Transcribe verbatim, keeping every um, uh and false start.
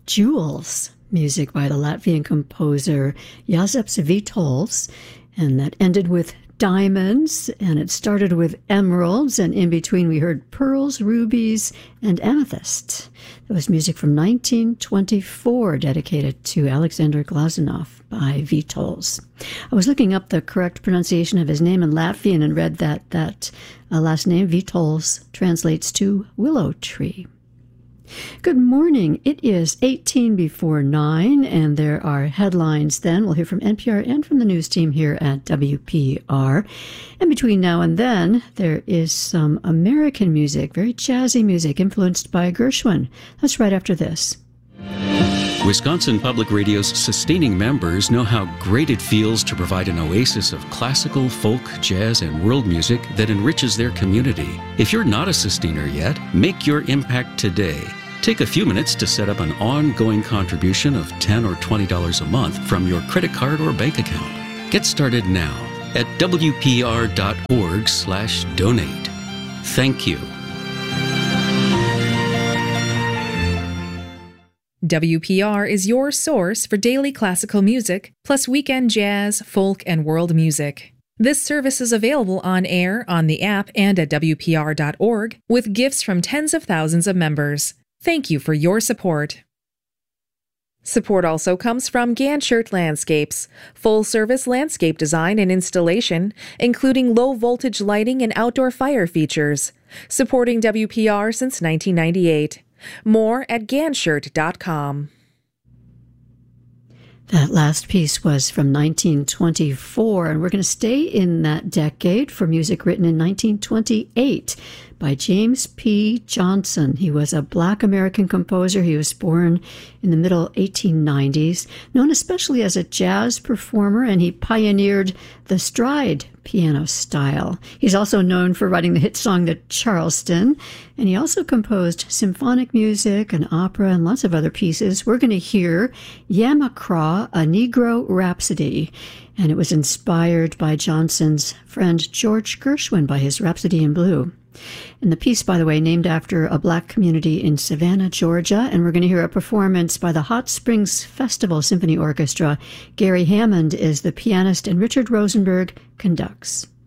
Jewels, music by the Latvian composer Jāzeps Vītols, and that ended with diamonds, and it started with emeralds, and in between we heard pearls, rubies, and amethyst. That was music from nineteen twenty-four, dedicated to Alexander Glazunov by Vītols. I was looking up the correct pronunciation of his name in Latvian and read that that uh, last name, Vītols, translates to willow tree. Good morning. It is eighteen before nine, and there are headlines then. We'll hear from N P R and from the news team here at W P R. And between now and then, there is some American music, very jazzy music, influenced by Gershwin. That's right after this. Wisconsin Public Radio's sustaining members know how great it feels to provide an oasis of classical, folk, jazz, and world music that enriches their community. If you're not a sustainer yet, make your impact today. Take a few minutes to set up an ongoing contribution of ten dollars or twenty dollars a month from your credit card or bank account. Get started now at W P R dot org slash donate. Thank you. W P R is your source for daily classical music, plus weekend jazz, folk, and world music. This service is available on air, on the app, and at W P R dot org, with gifts from tens of thousands of members. Thank you for your support. Support also comes from Ganshert Landscapes, full-service landscape design and installation, including low-voltage lighting and outdoor fire features, supporting W P R since nineteen ninety-eight. More at ganshert dot com. That last piece was from nineteen twenty-four, and we're going to stay in that decade for music written in nineteen twenty-eight by James P. Johnson. He was a Black American composer. He was born in the middle eighteen nineties, known especially as a jazz performer, and he pioneered the stride piano style. He's also known for writing the hit song The Charleston, and he also composed symphonic music and opera and lots of other pieces. We're going to hear Yamacraw, a Negro Rhapsody, and it was inspired by Johnson's friend George Gershwin by his Rhapsody in Blue. And the piece, by the way, named after a Black community in Savannah, Georgia. And we're going to hear a performance by the Hot Springs Festival Symphony Orchestra. Gary Hammond is the pianist, and Richard Rosenberg conducts.